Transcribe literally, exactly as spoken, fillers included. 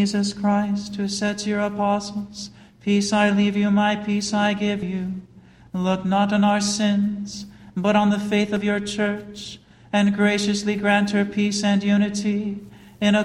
Jesus Christ, who said to your apostles, "Peace I leave you, my peace I give you," look not on our sins, but on the faith of your church, and graciously grant her peace and unity,